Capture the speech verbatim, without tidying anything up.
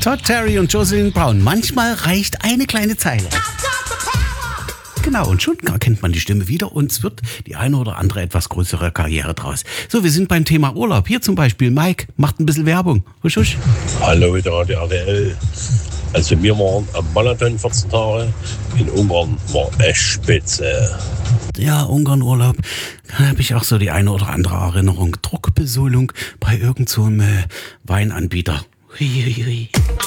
Todd Terry und Jocelyn Brown. Manchmal reicht eine kleine Zeile. Genau, und schon erkennt man die Stimme wieder und es wird die eine oder andere etwas größere Karriere draus. So, wir sind beim Thema Urlaub. Hier zum Beispiel Mike macht ein bisschen Werbung. Husch, husch. Hallo, wieder die R T L. Also wir waren am Marathon vierzehn Tage. In Ungarn war echt spitze. Ja, Ungarn-Urlaub, da habe ich auch so die eine oder andere Erinnerung. Druckbesolung bei irgend so einem äh, Weinanbieter. Hui, hui, hui.